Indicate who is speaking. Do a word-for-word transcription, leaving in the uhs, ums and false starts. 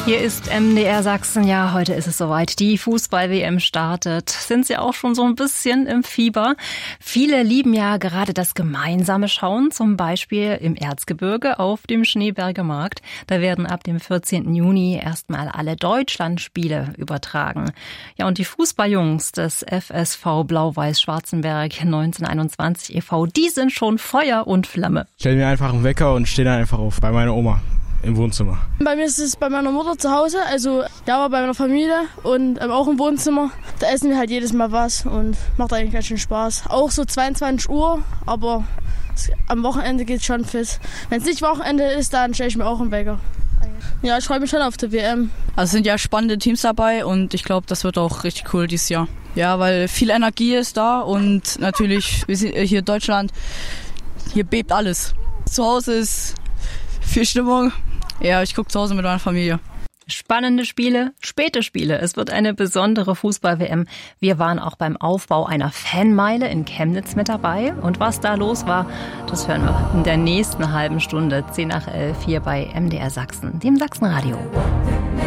Speaker 1: Hier ist M D R Sachsen. Ja, heute ist es soweit. Die Fußball-W M startet. Sind Sie auch schon so ein bisschen im Fieber? Viele lieben ja gerade das gemeinsame Schauen, zum Beispiel im Erzgebirge auf dem Schneeberger Markt. Da werden ab dem vierzehnten Juni erstmal alle Deutschlandspiele übertragen. Ja, und die Fußballjungs des F S V Blau-Weiß-Schwarzenberg neunzehnhunderteinundzwanzig e V, die sind schon Feuer und Flamme.
Speaker 2: Ich stelle mir einfach einen Wecker und stehe dann einfach auf bei meiner Oma im Wohnzimmer.
Speaker 3: Bei mir ist es bei meiner Mutter zu Hause, also ja, aber bei meiner Familie und ähm, auch im Wohnzimmer. Da essen wir halt jedes Mal was und macht eigentlich ganz schön Spaß. Auch so zweiundzwanzig Uhr, aber es, am Wochenende geht's schon fit. Wenn es nicht Wochenende ist, dann stelle ich mir auch einen Wecker. Ja, ich freue mich schon auf die W M.
Speaker 4: Also es sind ja spannende Teams dabei und ich glaube, das wird auch richtig cool dieses Jahr. Ja, weil viel Energie ist da und natürlich, wir sind hier in Deutschland, hier bebt alles. Zu Hause ist viel Stimmung. Ja, ich gucke zu Hause mit meiner Familie.
Speaker 1: Spannende Spiele, späte Spiele. Es wird eine besondere Fußball-W M. Wir waren auch beim Aufbau einer Fanmeile in Chemnitz mit dabei. Und was da los war, das hören wir in der nächsten halben Stunde, zehn nach elf, hier bei M D R Sachsen, dem Sachsenradio.